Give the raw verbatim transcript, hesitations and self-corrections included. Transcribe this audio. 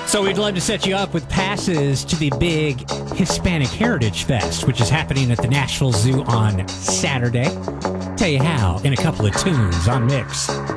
So we'd love to set you up with passes to the big Hispanic Heritage Fest, which is happening at the Nashville Zoo on Saturday. Tell you how in a couple of tunes on Mix.